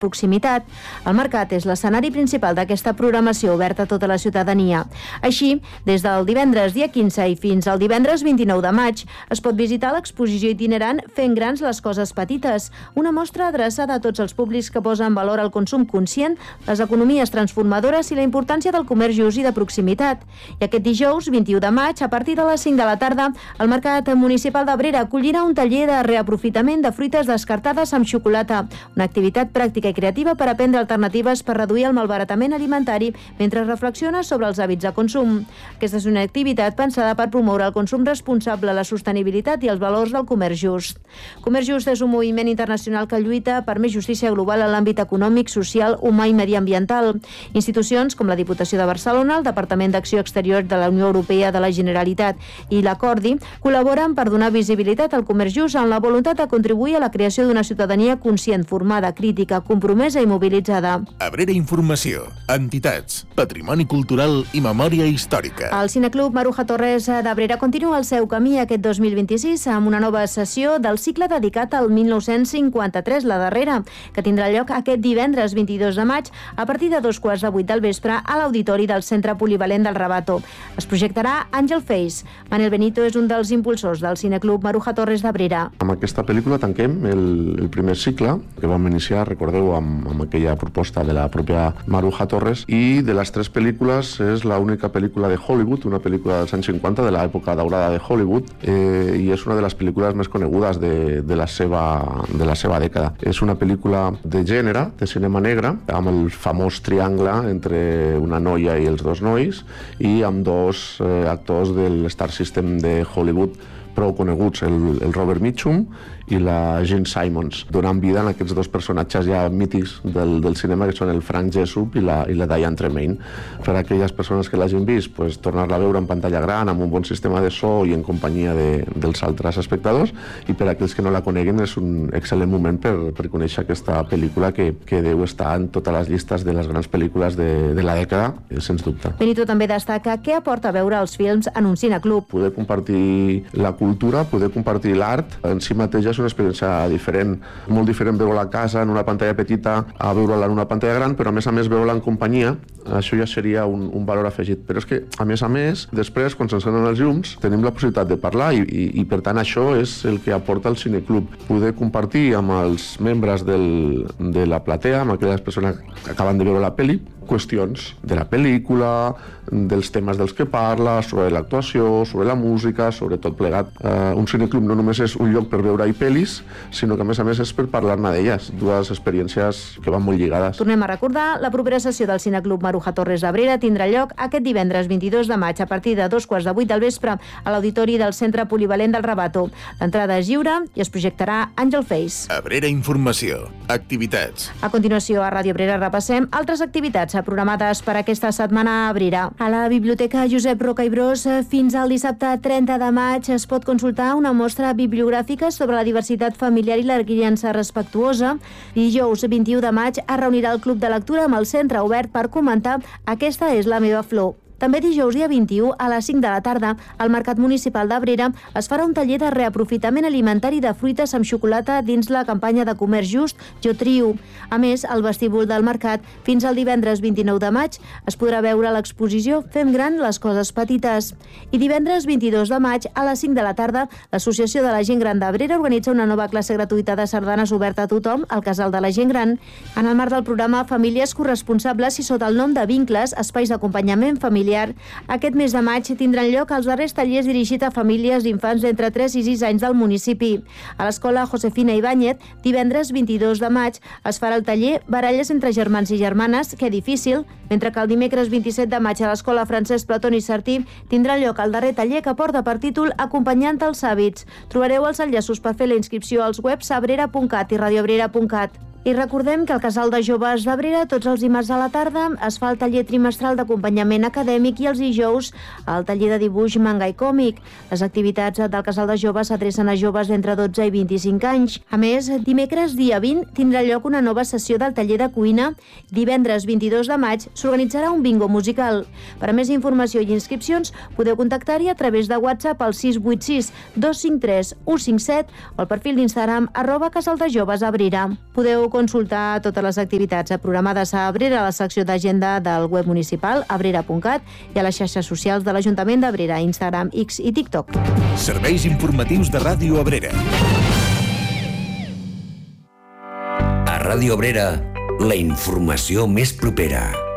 proximitat. El mercat és l'escenari principal d'aquesta programació oberta a tota la ciutadania. Així, des del divendres dia 15 i fins al divendres 29 de maig, es pot visitar l'exposició itinerant Fent grans les coses petites, una mostra adreçada a tots els públics que posen en valor el consum conscient, les economies transformadores i la importància del comerç just i de proximitat. I aquest dijous, 21 de maig, a partir de les 5 de la tarda, el Mercat Municipal d'Abrera acollirà un taller de reaprofitament de fruites descartades amb xocolata, una activitat pràctica i creativa per aprendre alternatives per reduir el malbaratament alimentari mentre reflexiona sobre els hàbits de consum. Aquesta és una activitat pensada per promoure el consum responsable, la sostenibilitat i els valors del comerç just. Comerç just és un moviment internacional que lluita per més justícia global en l'àmbit econòmic, social, humà i mediambiental. Institucions com la Diputació de Barcelona, el Departament d'Acció Exterior de la Unió Europea de la Generalitat i l'Acordi col·laboren per donar visibilitat al comerç just en la voluntat de contribuir a la creació d'una ciutadania conscient, formada, crítica, compromesa i mobilitzada. Abrera Informació, entitats, patrimoni cultural i memòria històrica. El Cineclub Maruja Torres d'Abrera continua el seu camí aquest 2026 amb una nova sessió del cicle dedicat al 1953, la darrera, que tindrà lloc aquest divendres 22 de maig a partir de 2:15 del vespre a l'auditori del Centre Polivalent del Rabato. Es projectarà Angel Face. Manel Benito és un dels impulsors del Cineclub Maruja Torres d'Abrera. Amb aquesta pel·lícula tanquem el primer cicle que vam iniciar, recordeu, amb aquella proposta de la pròpia Maruja Torres, i de les tres pel·lícules és l'única pel·lícula de Hollywood, una pel·lícula dels anys 50, de l'època daurada de Hollywood, i és una de les pel·lícules més conegudes de la seva dècada. És una pel·lícula de gènere, de cinema negre, amb el famós triangle entre una noia i els dos nois, i amb dos actors del Star System de Hollywood prou coneguts, el Robert Mitchum i la Gene Simons, donant vida a aquests dos personatges ja mítics del cinema, que són el Frank Jessup i la Diane Tremaine. Per a aquelles persones que l'hagin vist, tornar-la a veure en pantalla gran, amb un bon sistema de so i en companyia dels altres espectadors, i per a aquells que no la coneguen és un excel·lent moment per conèixer aquesta pel·lícula que deu estar en totes les llistes de les grans pel·lícules de la dècada, sens dubte. Benito també destaca què aporta veure els films en un cineclub. Poder compartir la cultura, poder compartir l'art, en si mateix és una experiència diferent. Molt diferent veure-la a casa, en una pantalla petita, a veure-la en una pantalla gran, però a més veure-la en companyia, això ja seria un valor afegit. Però és que, a més, després, quan s'encenen els llums, tenim la possibilitat de parlar i per tant, això és el que aporta el cineclub. Poder compartir amb els membres de la platea, amb aquelles persones que acaben de veure la pel·li, qüestions de la pel·lícula, dels temes dels que parla, sobre l'actuació, sobre la música, sobre tot plegat. Un cineclub no només és un lloc per veure-hi pel·lis, sinó que a més és per parlar-ne d'elles, dues experiències que van molt lligades. Tornem a recordar, la propera sessió del Cineclub Maruja Torres d'Abrera tindrà lloc aquest divendres 22 de maig a partir de 2:15 del vespre a l'auditori del Centre Polivalent del Rabato. L'entrada és lliure i es projectarà Angel Face. Abrera Informació, activitats. A continuació, a Ràdio Abrera repassem altres activitats programades per aquesta setmana a Abrera. A la Biblioteca Josep Roca i Bros, fins al dissabte 30 de maig es pot consultar una mostra bibliogràfica sobre la diversitat familiar i la criança respectuosa. Dijous 21 de maig es reunirà el Club de Lectura amb el centre obert per comentar Aquesta és la meva flor. També dijous dia 21, a les 5 de la tarda, al Mercat Municipal d'Abrera es farà un taller de reaprofitament alimentari de fruites amb xocolata dins la campanya de comerç just Jo Trio. A més, al vestíbul del mercat, fins al divendres 29 de maig, es podrà veure l'exposició Fem gran les coses petites. I divendres 22 de maig, a les 5 de la tarda, l'Associació de la Gent Gran d'Abrera organitza una nova classe gratuïta de sardanes oberta a tothom al Casal de la Gent Gran. En el marc del programa Famílies Corresponsables i sota el nom de Vincles, espais d'acompanyament familiar, aquest mes de maig tindran lloc els darrers tallers dirigits a famílies d'infants d'entre 3 i 6 anys del municipi. A l'escola Josefina Ibáñez, divendres 22 de maig, es farà el taller Baralles entre germans i germanes, que difícil, mentre que el dimecres 27 de maig a l'escola Francesc Platón i Sartí tindrà lloc el darrer taller que porta per títol Acompanyant els hàbits. Trobareu els enllaços per fer la inscripció als webs abrera.cat i radioabrera.cat. I recordem que al Casal de Joves d'Abrera tots els dimarts a la tarda es fa el taller trimestral d'acompanyament acadèmic i els dijous el taller de dibuix, manga i còmic. Les activitats del Casal de Joves s'adrecen a joves d'entre 12 i 25 anys. A més, dimecres dia 20 tindrà lloc una nova sessió del taller de cuina. Divendres 22 de maig s'organitzarà un bingo musical. Per a més informació i inscripcions podeu contactar-hi a través de WhatsApp al 686 253 157 o al perfil d'Instagram @casaldejovesAbrera. Podeu consultar totes les activitats programades a Abrera a la secció d'agenda del web municipal abrera.cat i a les xarxes socials de l'Ajuntament d'Abrera, Instagram, X i TikTok. Serveis informatius de Ràdio Abrera. A Ràdio Abrera, la informació més propera.